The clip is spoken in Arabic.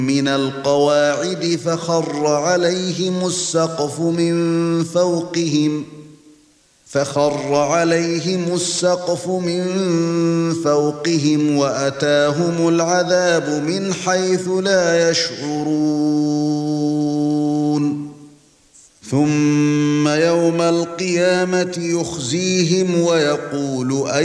من القواعد فخر عليهم السقف من فوقهم وأتاهم العذاب من حيث لا يشعرون ثم يوم القيامة يخزيهم ويقول